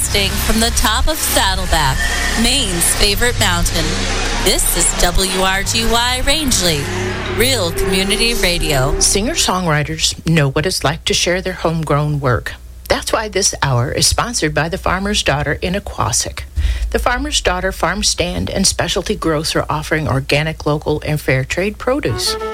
Broadcasting from the top of Saddleback, Maine's favorite mountain. This is WRGY Rangeley, real community radio. Singer-songwriters know what it's like to share their homegrown work. That's why this hour is sponsored by the Farmer's Daughter in Aquasic. The Farmer's Daughter farm stand and specialty grocer offering organic, local, and fair trade produce.